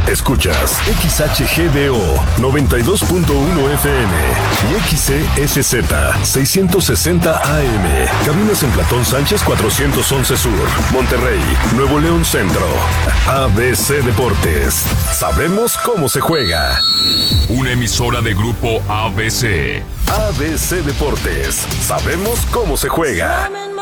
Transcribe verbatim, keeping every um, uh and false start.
Escuchas X H G D O noventa y dos punto uno F M y X C S Z seiscientos sesenta A M. Cabinas en Platón Sánchez cuatrocientos once Sur, Monterrey, Nuevo León Centro. A B C Deportes. Sabemos cómo se juega. Una emisora de Grupo A B C. A B C Deportes. Sabemos cómo se juega.